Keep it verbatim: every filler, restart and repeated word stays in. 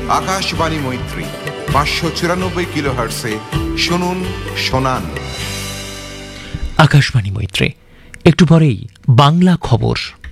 আকাশবাণী মৈত্রী পাঁচশো চুরানব্বই কিলো হার্টসে শুনুন শোনান। আকাশবাণী মৈত্রী, একটু পরেই বাংলা খবর।